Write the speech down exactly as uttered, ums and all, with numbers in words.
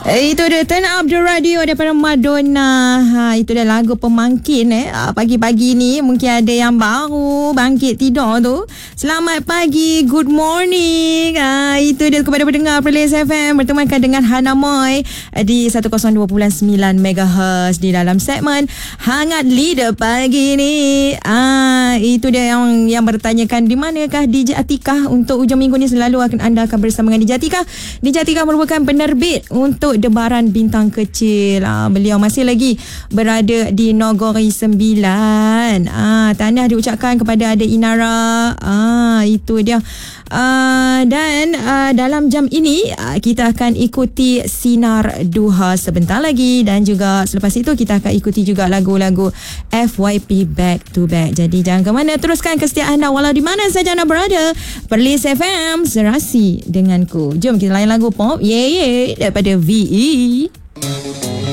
Itu dia Turn Up The Radio daripada Madonna. Ha, itu dia lagu pemangkin eh. Pagi-pagi ni mungkin ada yang baru bangkit tidur tu. Selamat pagi, good morning. Ha, itu dia kepada pendengar Perlis F M. Bertemankan dengan Hana Moy di seratus dua perpuluhan sembilan megahertz di dalam segmen Hangat Leader pagi ni. Ha, itu dia yang yang bertanyakan di manakah D J Atikah untuk hujung minggu ni. Selalu akan anda akan bersama dengan D J Atikah. D J Atikah merupakan penerbit untuk Debaran Bintang Kecil. Ah, beliau masih lagi berada di Nogori sembilan. Ah, tahniah diucapkan kepada adik Inara. Ah, itu dia. Ah, dan ah, dalam jam ini ah, kita akan ikuti Sinar Duha sebentar lagi, dan juga selepas itu kita akan ikuti juga lagu-lagu F Y P back to back. Jadi jangan ke mana, teruskan kesetiaan anda walau di mana saja anda berada. Perlis F M, serasi denganku. Jom kita layan lagu pop. Ye ye daripada V E.